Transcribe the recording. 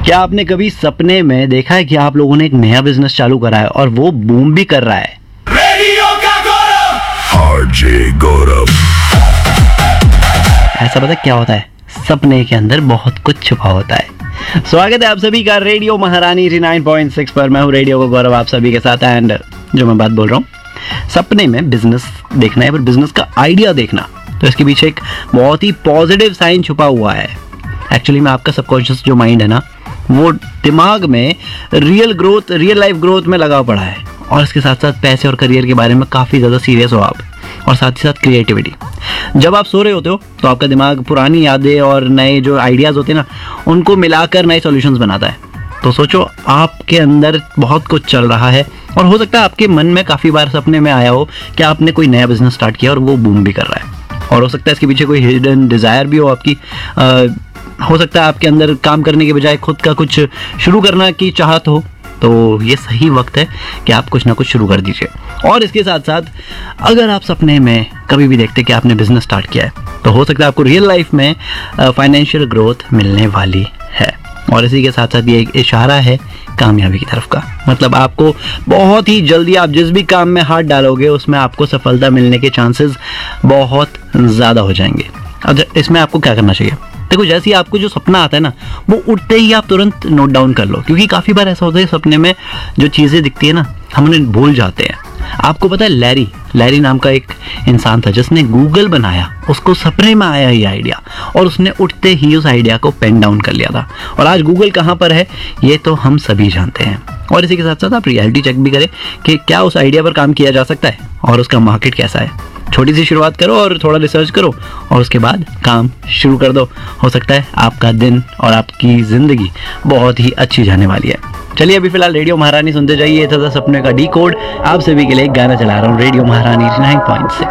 क्या आपने कभी सपने में देखा है कि आप लोगों ने एक नया बिजनेस चालू करा है और वो बूम भी कर रहा है? रेडियो का गौरव, आरजे गौरव। ऐसा पता क्या होता है? सपने के अंदर बहुत कुछ छुपा होता है। स्वागत है आप सभी का रेडियो महारानी 89.6 पर। मैं हूँ रेडियो का गौरव आप सभी के साथ। एंड जो मैं बात बोल रहा हूँ, सपने में बिजनेस देखना है, पर बिजनेस का आइडिया देखना, तो इसके पीछे एक बहुत ही पॉजिटिव साइन छुपा हुआ है। एक्चुअली में आपका सबकॉन्शियस जो माइंड है ना, वो दिमाग में रियल लाइफ ग्रोथ में लगा पड़ा है, और इसके साथ साथ पैसे और करियर के बारे में काफ़ी ज़्यादा सीरियस हो आप, और साथ ही साथ क्रिएटिविटी। जब आप सो रहे होते हो तो आपका दिमाग पुरानी यादें और नए जो आइडियाज़ होते हैं ना, उनको मिलाकर नए सॉल्यूशंस बनाता है। तो सोचो, आपके अंदर बहुत कुछ चल रहा है, और हो सकता है आपके मन में काफ़ी बार सपने में आया हो कि आपने कोई नया बिजनेस स्टार्ट किया और वो बूम भी कर रहा है, और हो सकता है इसके पीछे कोई हिडन डिज़ायर भी हो आपकी। हो सकता है आपके अंदर काम करने के बजाय खुद का कुछ शुरू करना की चाहत हो, तो ये सही वक्त है कि आप कुछ ना कुछ शुरू कर दीजिए। और इसके साथ साथ अगर आप सपने में कभी भी देखते कि आपने बिजनेस स्टार्ट किया है, तो हो सकता है आपको रियल लाइफ में फाइनेंशियल ग्रोथ मिलने वाली है। और इसी के साथ साथ ये एक इशारा है कामयाबी की तरफ का। मतलब आपको बहुत ही जल्दी, आप जिस भी काम में हाथ डालोगे उसमें आपको सफलता मिलने के चांसेस बहुत ज़्यादा हो जाएंगे। अब इसमें आपको क्या करना चाहिए? देखो, जैसे ही आपको जो सपना आता है ना, वो उठते ही आप तुरंत नोट डाउन कर लो, क्योंकि काफ़ी बार ऐसा होता है सपने में जो चीज़ें दिखती है ना, हम उन्हें भूल जाते हैं। आपको पता है, लैरी नाम का एक इंसान था जिसने गूगल बनाया, उसको सपने में आया ये आइडिया, और उसने उठते ही उस आइडिया को पेन डाउन कर लिया था। और आज गूगल कहाँ पर है ये तो हम सभी जानते हैं। और इसी के साथ साथ आप रियलिटी चेक भी करें कि क्या उस आइडिया पर काम किया जा सकता है और उसका मार्केट कैसा है। छोटी सी शुरुआत करो और थोड़ा रिसर्च करो, और उसके बाद काम शुरू कर दो। हो सकता है आपका दिन और आपकी ज़िंदगी बहुत ही अच्छी जाने वाली है। चलिए, अभी फिलहाल रेडियो महारानी सुनते जाइए। था सपने का डी कोड आप सभी के लिए एक गाना चला रहा हूँ, रेडियो महारानी 89.6